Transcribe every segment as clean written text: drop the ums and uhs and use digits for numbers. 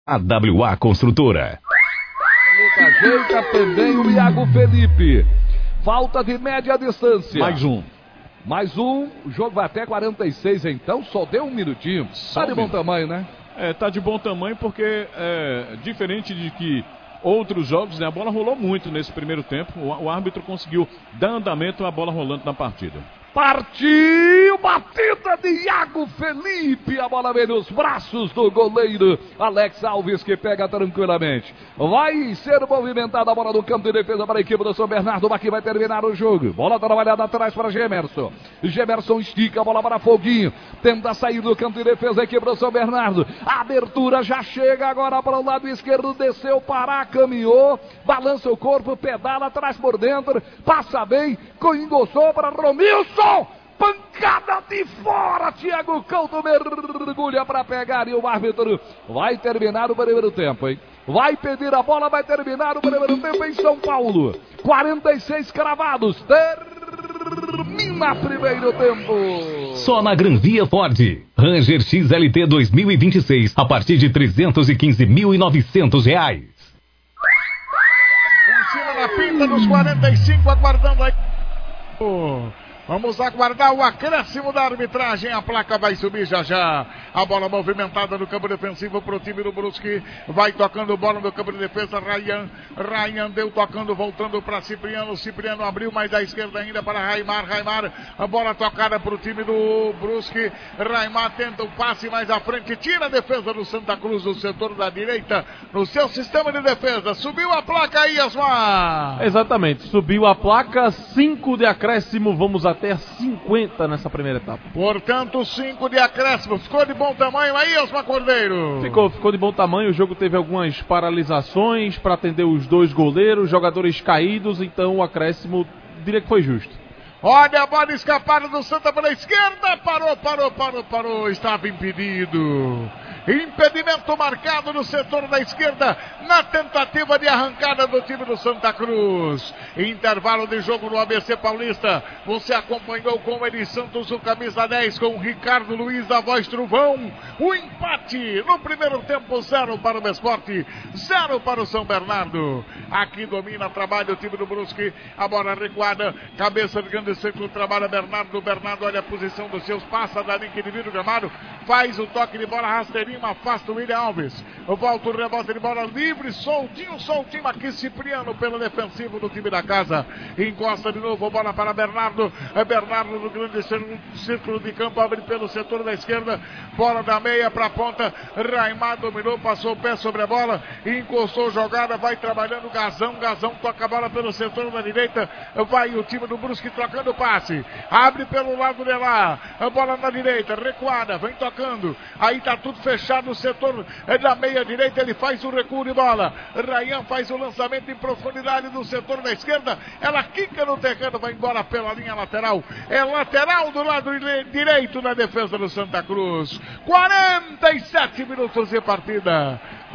AWA Construtora. Luta ajeita também o Iago Felipe. Falta de média distância. Mais um. O jogo vai até 46, então. Só deu um minutinho. Tá de bom tamanho, né? Tá de bom tamanho porque, diferente de que outros jogos, né, a bola rolou muito nesse primeiro tempo. O árbitro conseguiu dar andamento à bola rolando na partida. Partiu, batida de Iago Felipe, a bola vem nos braços do goleiro Alex Alves, que pega tranquilamente. Vai ser movimentada a bola do campo de defesa para a equipe do São Bernardo, aqui vai terminar o jogo. Bola trabalhada atrás para Gemerson. Gemerson estica a bola para Foguinho, tenta sair do campo de defesa a equipe do São Bernardo. A abertura já chega agora para o lado esquerdo, desceu, Pará, caminhou, balança o corpo, pedala atrás por dentro, passa bem, engoçou para Romilson. Pancada de fora, Thiago Couto mergulha para pegar e o árbitro vai terminar o primeiro tempo, hein? Vai pedir a bola, vai terminar o primeiro tempo em São Paulo. 46 cravados, termina primeiro tempo. Só na Gran Via Ford. Ranger XLT 2026 a partir de R$315.900. Em cima da pinta dos 45, aguardando aí. Vamos aguardar o acréscimo da arbitragem. A placa vai subir já já. A bola movimentada no campo defensivo para o time do Brusque. Vai tocando bola no campo de defesa. Ryan deu tocando, voltando para Cipriano. Cipriano abriu mais à esquerda ainda para Raimar. A bola tocada para o time do Brusque. Raimar tenta o passe mais à frente. Tira a defesa do Santa Cruz do setor da direita. No seu sistema de defesa. Subiu a placa aí, Osmar. Exatamente. Subiu a placa. 5 de acréscimo. Vamos até 50 nessa primeira etapa. Portanto, 5 de acréscimo. Ficou de bom tamanho aí, Osmar Cordeiro? Ficou de bom tamanho. O jogo teve algumas paralisações para atender os dois goleiros, jogadores caídos, então o acréscimo diria que foi justo. Olha a bola escapada do Santa pela esquerda. Parou. Estava impedido. Impedimento marcado no setor da esquerda na tentativa de arrancada do time do Santa Cruz. Intervalo de jogo no ABC Paulista. Você acompanhou com o Eri Santos, o camisa 10, com o Ricardo Luiz, a voz Trovão. O empate no primeiro tempo, 0 para o Esporte, 0 para o São Bernardo. Aqui domina, trabalha o time do Brusque. A bola recuada, cabeça de grande círculo, trabalha Bernardo. Bernardo olha a posição dos seus, passa da linha que divide o gramado, faz o toque de bola rasteirinho, afasta o William Alves. Volta o rebote de bola livre, soltinho aqui Cipriano pelo defensivo do time da casa. Encosta de novo, bola para Bernardo. Bernardo no grande círculo de campo, abre pelo setor da esquerda. Bola da meia para a ponta. Raimar dominou, passou o pé sobre a bola, encostou jogada, vai trabalhando Gazão toca a bola pelo setor da direita. Vai o time do Brusque trocando passe. Abre pelo lado de lá. A bola na direita, recuada, vem tocando. Aí tá tudo fechado no setor da meia direita, ele faz o recuo de bola. Ryan faz o lançamento em profundidade do setor da esquerda. Ela quica no terreno, vai embora pela linha lateral. É lateral do lado direito na defesa do Santa Cruz. 47 minutos de partida.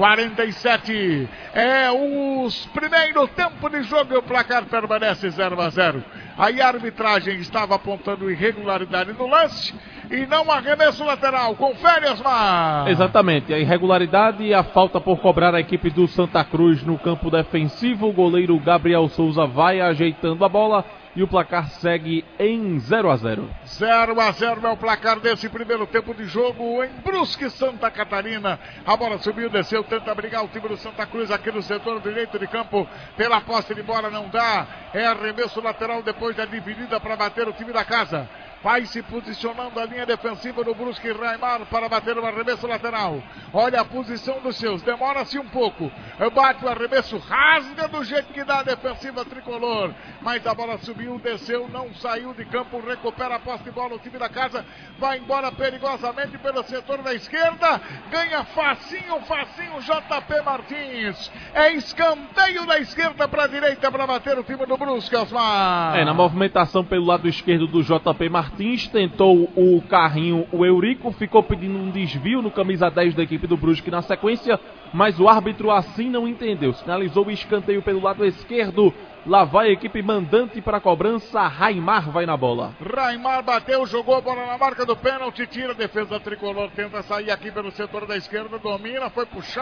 47 é os primeiro tempo de jogo e o placar permanece 0-0. Aí a arbitragem estava apontando irregularidade no lance e não arremesso lateral. Confere, Osmar. Exatamente, a irregularidade e a falta por cobrar a equipe do Santa Cruz no campo defensivo. O goleiro Gabriel Souza vai ajeitando a bola e o placar segue em 0-0. 0-0 é o placar desse primeiro tempo de jogo em Brusque, Santa Catarina. A bola subiu, desceu, tenta brigar o time do Santa Cruz aqui no setor direito de campo. Pela posse de bola não dá. É arremesso lateral depois da dividida para bater o time da casa. Vai se posicionando a linha defensiva do Brusque. Raimar para bater o arremesso lateral. Olha a posição dos seus. Demora-se um pouco. Bate o arremesso. Rasga do jeito que dá a defensiva tricolor. Mas a bola subiu, desceu, não saiu de campo. Recupera a posse de bola o time da casa. Vai embora perigosamente pelo setor da esquerda. Ganha facinho. JP Martins. É escanteio da esquerda para a direita para bater o time do Brusque, Osmar. Na movimentação pelo lado esquerdo do JP Martins. Tentou o carrinho, o Eurico, ficou pedindo um desvio no camisa 10 da equipe do Brusque na sequência, mas o árbitro assim não entendeu. Sinalizou o escanteio pelo lado esquerdo. Lá vai a equipe mandante para a cobrança. Raimar vai na bola. Raimar bateu, jogou a bola na marca do pênalti, tira a defesa tricolor, tenta sair aqui pelo setor da esquerda, domina, foi puxar.